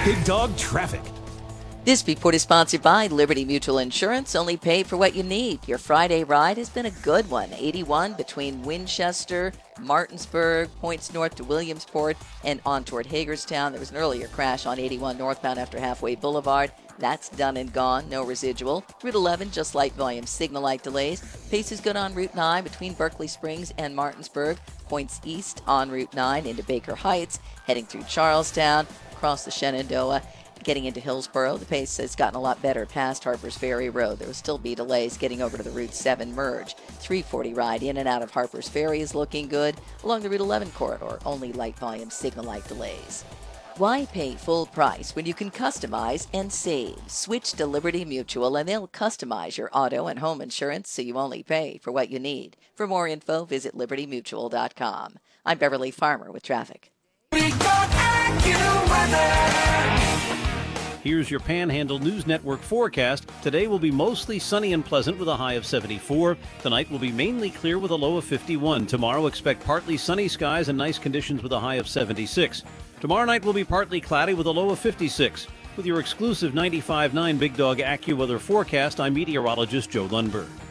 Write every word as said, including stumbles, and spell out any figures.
Big Dog Traffic. This report is sponsored by Liberty Mutual Insurance. Only pay for what you need. Your Friday ride has been a good one. eighty-one between Winchester, Martinsburg, points north to Williamsport, and on toward Hagerstown. There was an earlier crash on eighty-one northbound after Halfway Boulevard. That's done and gone. No residual. Route eleven, just light volume. Signal light delays. Pace is good on Route nine between Berkeley Springs and Martinsburg. Points east on Route nine into Baker Heights. Heading through Charlestown, across the Shenandoah. Getting into Hillsborough, the pace has gotten a lot better past Harpers Ferry Road. There will still be delays getting over to the Route seven merge. three forty ride in and out of Harpers Ferry is looking good. Along the Route eleven corridor, only light volume signal light delays. Why pay full price when you can customize and save? Switch to Liberty Mutual and they'll customize your auto and home insurance so you only pay for what you need. For more info, visit liberty mutual dot com. I'm Beverly Farmer with traffic. Here's your Panhandle News Network forecast. Today will be mostly sunny and pleasant with a high of seventy-four. Tonight will be mainly clear with a low of fifty-one. Tomorrow expect partly sunny skies and nice conditions with a high of seventy-six. Tomorrow night will be partly cloudy with a low of fifty-six. With your exclusive ninety-five point nine Big Dog AccuWeather forecast, I'm meteorologist Joe Lundberg.